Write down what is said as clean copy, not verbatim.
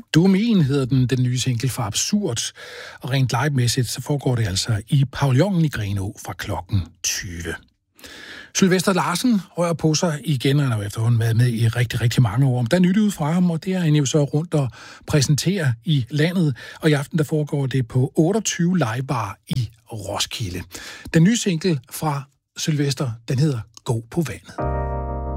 Du er min, hedder den nye single fra Absurd, og rent live-mæssigt, så foregår det altså i pavillonen i Grenaa fra klokken 20. Sylvester Larsen rører på sig igen, og han har efterhånden været med i rigtig, rigtig mange år. Der er nyt ud fra ham, og det er han jo så rundt og præsentere i landet. Og i aften der foregår det på 28 livebar i Roskilde. Den nye single fra Sylvester, den hedder Gå på vandet.